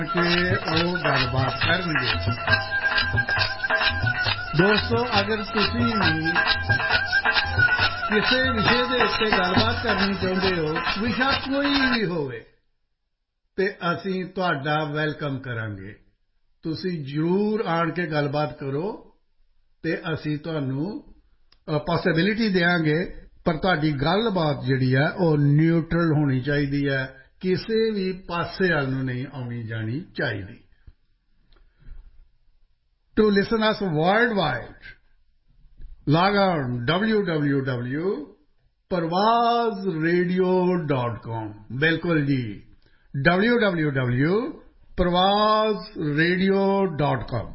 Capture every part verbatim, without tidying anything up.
के वो गलबात करनगे। दोस्तों अगर तुसी भी किसी विषय के उत्ते गलबात करनी चाहते हो, विषय कोई भी होवे ते असीं तुहाडा वेलकम करांगे। तुसी जरूर आण के गलबात करो ते असीं तुहानू पॉसिबिलिटी देंगे, पर तुहाडी गलबात जिहड़ी है वो न्यूट्रल होनी चाहिए है, किसी भी पासे वाल नूं नहीं आउणी जानी चाहिए। To listen us world wide log on w w w dot parvaz radio dot com। बिल्कुल जी, w w w dot parvaz radio dot com।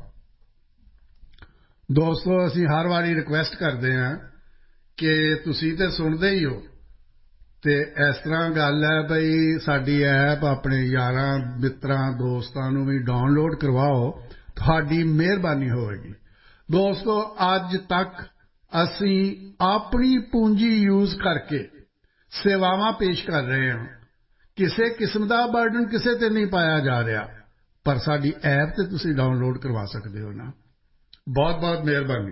दोस्तों असीं हर वारी रिक्वेस्ट करते हैं कि तुसीं ते सुनदे ही हो, ते इस तरह गल है बई साडी ऐप अपने यारां मित्रां दोस्तां नूं भी डाउनलोड करवाओ, तुहाडी मेहरबानी होवेगी। दोस्तों अज तक असीं अपनी पूंजी यूज करके सेवावां पेश कर रहे हैं, किसी किस्म का बर्डन किसी ते नहीं पाया जा रहा, पर साडी ऐप ते तुसीं डाउनलोड करवा सकते हो ना, बहुत बहुत मेहरबानी।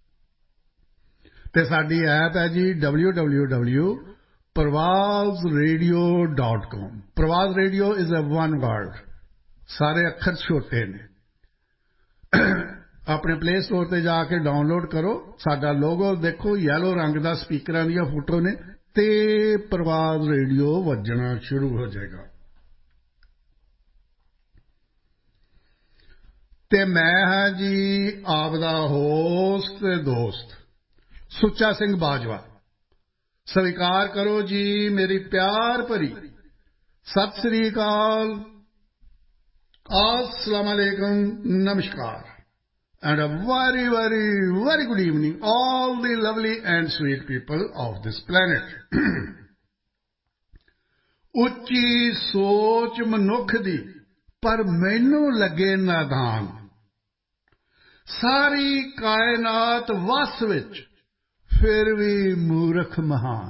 ते साडी ऐप है जी w w w dot parvaz radio dot com। प्रवाज radio is a one word, सारे अखर छोटे ने। अपने प्ले स्टोर पर जाके डाउनलोड करो, साडा लोगो देखो, येलो रंग का स्पीकर दी फोटो ने, ते प्रवाज रेडियो वजना शुरू हो जाएगा। ते मैं हाँ जी आपदा होस्ट ते दोस्त सुच्चा सिंह बाजवा। स्वीकार करो जी मेरी प्यार भरी सत श्री अकाल, अस्सलाम वालेकुम, नमस्कार, and a very very very good evening all the lovely and sweet people of this planet। ਉੱਚੀ ਸੋਚ ਮਨੁੱਖ ਦੀ ਪਰ ਮੈਨੂੰ ਲੱਗੇ ਨਾਦਾਨ, ਸਾਰੀ ਕਾਇਨਾਤ ਵਸ ਵਿੱਚ ਫਿਰ ਵੀ ਮੂਰਖ ਮਹਾਨ।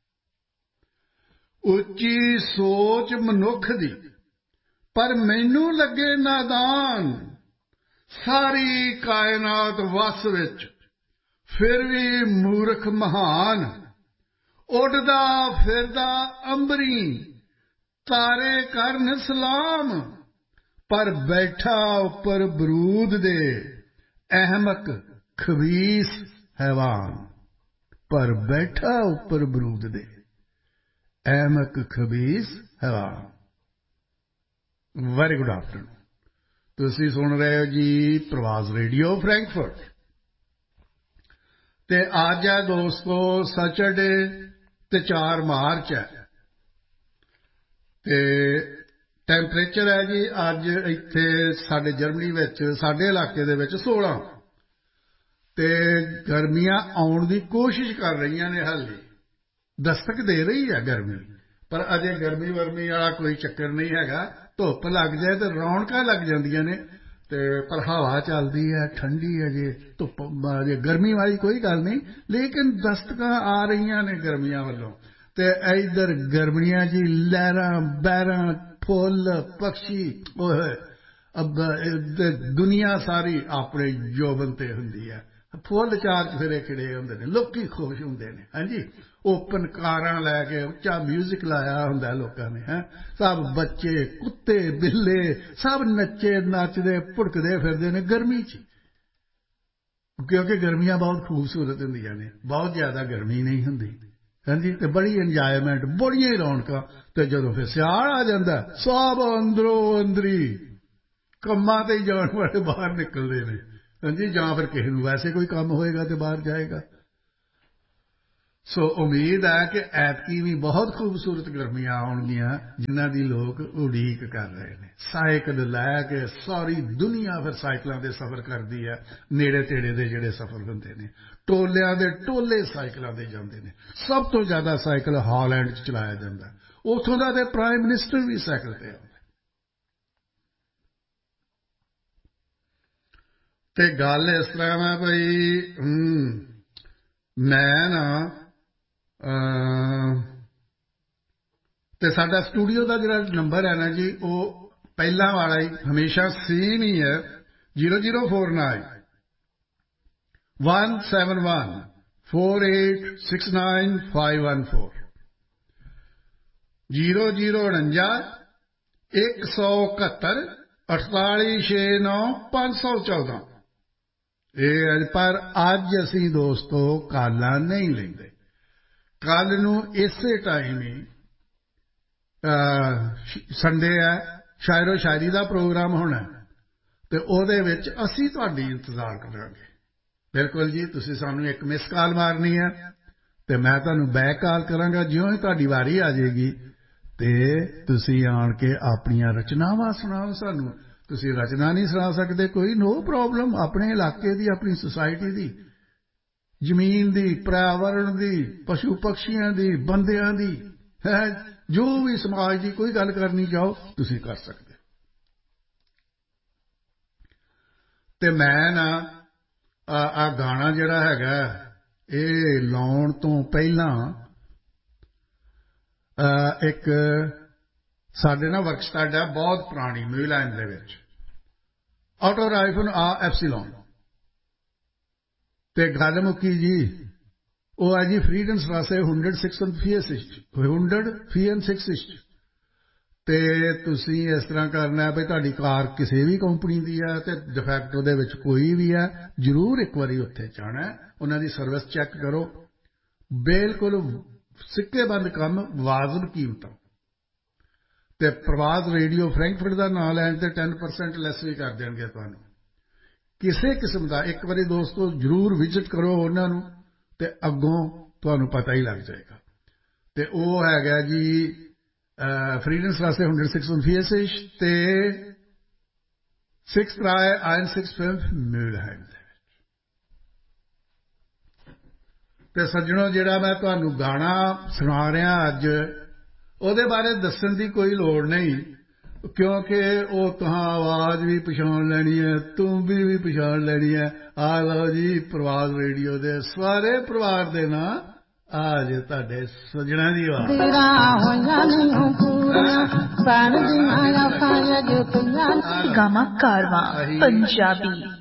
ਉੱਚੀ ਸੋਚ ਮਨੁੱਖ ਦੀ ਪਰ ਮੈਨੂੰ ਲੱਗੇ ਨਾਦਾਨ, ਸਾਰੀ ਕਾਇਨਾਤ ਵਸ ਵਿੱਚ ਫਿਰ ਵੀ ਮੂਰਖ ਮਹਾਨ। ਉੱਡਦਾ ਫਿਰਦਾ ਅੰਬਰੀ ਤਾਰੇ ਕਰਨ ਸਲਾਮ, ਪਰ ਬੈਠਾ ਉੱਪਰ ਬਰੂਦ ਦੇ ਅਹਿਮਕ ਖਬੀਸ हैवान। पर बैठा ऊपर बरूद दे अहमक खबीस हैवान। Very good afternoon. तुसी सुन रहे हो जी प्रवाज रेडियो फ्रैंकफर्ट। ते अज है दोस्तों सैटरडे ते चार मार्च है, ते टैंपरेचर है जी अज इत्थे साडे जर्मनी विच साडे इलाके दे विच सोलह, ते गर्मियां आउण दी कोशिश कर रही ने, हाले दस्तक दे रही है गर्मी, पर अजे गर्मी वर्मी वाला कोई चक्कर नहीं हैगा। धुप लग जाए तो रौनकां लग जांदियां ने, ते पर हवा चलदी है, ठंडी है जे, धुप अजे गर्मी वाली कोई गल नहीं, लेकिन दस्तकां आ रही ने गर्मियां वालों। ते इधर गर्मियां जी लहरां बहरां फुल पक्षी, अब दुनिया सारी अपने यौवन ते हुंदी है। फुल चार चफेरे खिड़े होंदे ने, लोकी खुश होंदे ने। हाँ जी, ओपन कारां लैके उच्चा म्यूजिक लाया हुंदा लोकां ने, हैं सब बच्चे कुत्ते बिल्ले सब नच्चे नचदे भुड़कदे फिरदे ने गर्मी च, क्योंकि गर्मियां बहुत खूबसूरत होंदियां ने, बहुत ज्यादा गर्मी नहीं हुंदी। हाँ जी, ते बड़ी इंजॉयमेंट, बड़ियां रौनकां। ते जदों फिर सियाल आ जांदा, सब अंदरों अंदरी कम्मां ते जाण वाले बाहर निकलदे ने। हाँ जी, जां फिर किसी नूं वैसे कोई काम होएगा तो बाहर जाएगा। सो उम्मीद है कि ऐतकी भी बहुत खूबसूरत गर्मियां आउणगियां जिन्हां दी लोग उड़ीक कर रहे हैं। साइकिल लैके सारी दुनिया फिर साइकिलों से सफर करती है, नेड़े तेड़े दे जिहड़े सफर हुंदे ने, टोलियां दे टोले साइकिलों से जांदे ने। सब तो ज्यादा साइकिल हालैंड च चलाया जांदा, उत्थों दा ते प्राइम मिनिस्टर भी साइकिल ते आउंदा। ते गल इस तरह है भाई, मैं ना ते साडा स्टूडियो का जिहड़ा नंबर है ना जी, वो ਪਹਿਲਾਂ ਵਾਲਾ ਹੀ ਹਮੇਸ਼ਾ ਸੇਮ ਹੀ ਹੈ zero zero four nine one seven one four eight six nine five one four zero zero उनचास एक सौ इकहत्तर अड़ताली छे नौ पाँच सौ चौदह ਇਹ ਪਰ ਅੱਜ ਅਸੀਂ ਦੋਸਤੋ ਕਾਲਾਂ ਨਹੀਂ ਲੈਂਦੇ ਕੱਲ ਨੂੰ ਇਸੇ ਟਾਈਮ ਹੀ ਸੰਡੇ ਹੈ ਸ਼ਾਇਰੋ ਸ਼ਾਇਰੀ ਦਾ ਪ੍ਰੋਗਰਾਮ ਹੋਣਾ ਤੇ ਉਹਦੇ ਵਿੱਚ ਅਸੀਂ ਤੁਹਾਡੀ ਇੰਤਜ਼ਾਰ ਕਰਾਂਗੇ ਬਿਲਕੁਲ ਜੀ ਤੁਸੀਂ ਸਾਨੂੰ ਇੱਕ ਮਿਸ ਕਾਲ ਮਾਰਨੀ ਹੈ ਤੇ ਮੈਂ ਤੁਹਾਨੂੰ ਬੈਕ ਕਾਲ ਕਰਾਂਗਾ ਜਿਉਂ ਹੀ ਤੁਹਾਡੀ ਵਾਰੀ ਆ ਜਾਏਗੀ ਤੇ ਤੁਸੀਂ ਆਣ ਕੇ ਆਪਣੀਆਂ ਰਚਨਾਵਾਂ ਸੁਣਾਓ ਸਾਨੂੰ ਤੁਸੀਂ ਰਚਨਾ ਨਹੀਂ ਸੁਣਾ ਸਕਦੇ ਕੋਈ ਨੋ ਪ੍ਰੋਬਲਮ ਆਪਣੇ ਇਲਾਕੇ ਦੀ ਆਪਣੀ ਸੁਸਾਇਟੀ ਦੀ ਜ਼ਮੀਨ ਦੀ ਪਰਿਆਵਰਣ ਦੀ ਪਸ਼ੂ ਪਕਸ਼ੀਆਂ ਦੀ ਬੰਦਿਆਂ ਦੀ ਹੈ ਜੋ ਵੀ ਸਮਾਜ ਦੀ ਕੋਈ ਗੱਲ ਕਰਨੀ ਚਾਹੋ ਤੁਸੀਂ ਕਰ ਸਕਦੇ ਤੇ ਮੈਂ ਨਾ ਆ ਗਾਣਾ ਜਿਹੜਾ ਹੈਗਾ ਇਹ ਲਾਉਣ ਤੋਂ ਪਹਿਲਾਂ ਇੱਕ ਸਾਡੇ ਨਾਲ ਵਰਕਸ਼ਾਪ ਹੈ ਬਹੁਤ ਪੁਰਾਣੀ ਨਿਊਜ਼ੀਲੈਂਡ ਦੇ ਵਿੱਚ ਆਟੋ ਰਾਈਫਲ ਆ ਐਪਸੀਲੋਨ ਤੇ ਗੱਲ ਮੁੱਕੀ ਜੀ ਉਹ ਹੈ ਜੀ freedom ਸਟ੍ਰਾਸੇ one oh six one oh six ਤੇ ਤੁਸੀਂ ਇਸ ਤਰ੍ਹਾਂ ਕਰਨਾ ਹੈ ਵੀ ਤੁਹਾਡੀ ਕਾਰ ਕਿਸੇ ਵੀ ਕੰਪਨੀ ਦੀ ਹੈ ਤੇ ਡਿਫੈਕਟ ਉਹਦੇ ਵਿੱਚ ਕੋਈ ਵੀ ਹੈ ਜ਼ਰੂਰ ਇੱਕ ਵਾਰੀ ਉੱਥੇ ਜਾਣਾ ਉਹਨਾਂ ਦੀ ਸਰਵਿਸ ਚੈੱਕ ਕਰੋ ਬਿਲਕੁਲ ਸਿੱਕੇਬੰਦ ਕੰਮ ਵਾਜਬ ਕੀਮਤਾਂ ਤੇ ਪ੍ਰਵਾਦ ਰੇਡੀਓ ਫਰੈਂਕਫਰਟ ਦਾ ਨਾਂ ਲੈਣ ਤੇ ten percent ਲੈਸ ਵੀ ਕਰ ਦੇਣਗੇ ਤੁਹਾਨੂੰ ਕਿਸੇ ਕਿਸਮ ਦਾ ਇੱਕ ਵਾਰੀ ਦੋਸਤੋ ਜ਼ਰੂਰ ਵਿਜ਼ਿਟ ਕਰੋ ਉਹਨਾਂ ਨੂੰ ਤੇ ਅੱਗੋਂ ਤੁਹਾਨੂੰ ਪਤਾ ਹੀ ਲੱਗ ਜਾਏਗਾ ਤੇ ਉਹ ਹੈਗਾ ਜੀ ਫਰੀਡਮ ਸਟ੍ਰਾਸੇ one oh six ਤੇ six drei one six fünf Mülheim ਦੇ ਵਿੱਚ ਤੇ ਸੱਜਣੋ ਜਿਹੜਾ ਮੈਂ ਤੁਹਾਨੂੰ ਗਾਣਾ ਸੁਣਾ ਰਿਹਾ ਅੱਜ ਉਹਦੇ ਬਾਰੇ ਦੱਸਣ ਦੀ ਕੋਈ ਲੋੜ ਨਹੀਂ ਕਿਉਂਕਿ ਉਹ ਤੁਹਾਂ ਆਵਾਜ਼ ਵੀ ਪਛਾਣ ਲੈਣੀ ਹੈ ਤੂੰ ਵੀ ਵੀ ਪਛਾਣ ਲੈਣੀ ਹੈ ਆ ਲਓ ਜੀ ਪ੍ਰਵਾਦ ਰੇਡੀਓ ਦੇ ਸਾਰੇ ਪਰਿਵਾਰ ਦੇ ਨਾਂ ਆ ਜੇ ਤੁਹਾਡੇ ਸੱਜਣਾਂ ਦੀ ਆਵਾਜ਼ ਗਾਮਾ ਕਾਰਵਾਂ ਪੰਜਾਬੀ